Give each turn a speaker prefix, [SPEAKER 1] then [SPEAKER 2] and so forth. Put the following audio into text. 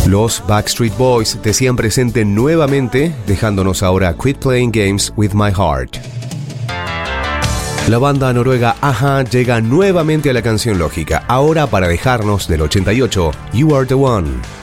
[SPEAKER 1] Los Backstreet Boys te hacían presente nuevamente, dejándonos ahora Quit Playing Games with My Heart. La banda noruega a-ha llega nuevamente a la canción lógica, ahora para dejarnos del 88, You Are the One.